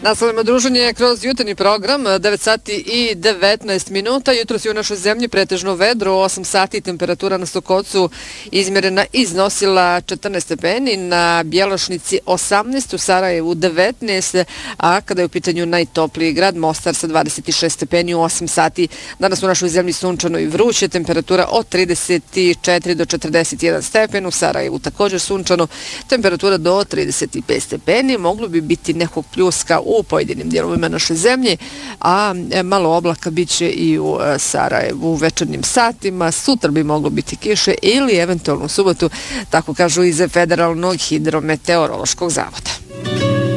Nastavljamo druženje kroz jutarnji program, 9 sati i 19 minuta. Jutros je u našoj zemlji pretežno vedro, 8 sati temperatura na Stokocu izmjerena iznosila 14 stepeni, na Bjelošnici 18, u Sarajevu 19, a kada je u pitanju najtopliji grad Mostar sa 26 stepeni u 8 sati. Danas u našoj zemlji sunčano i vruće, temperatura od 34 do 41 stepen, u Sarajevu također sunčano, temperatura do 35 stepeni, moglo bi biti nekog pljuska u pojedinim dijelovima naše zemlje, a malo oblaka bit će i u Sarajevu u večernjim satima. Sutra bi moglo biti kiše ili eventualno u subotu, tako kažu iz Federalnog hidrometeorološkog zavoda.